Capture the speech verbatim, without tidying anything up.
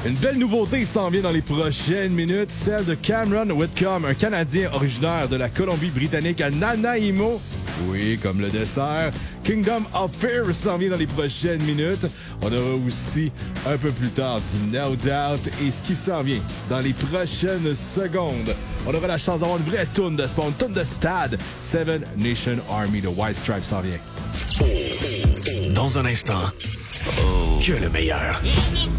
Une belle nouveauté s'en vient dans les prochaines minutes, celle de Cameron Whitcomb, un Canadien originaire de la Colombie-Britannique à Nanaimo. Oui, comme le dessert. Kingdom of Fear s'en vient dans les prochaines minutes. On aura aussi un peu plus tard du No Doubt et ce qui s'en vient dans les prochaines secondes. On aura la chance d'avoir une vraie toune de spawn, toune de stade. Seven Nation Army de White Stripes s'en vient. Dans un instant, que le meilleur.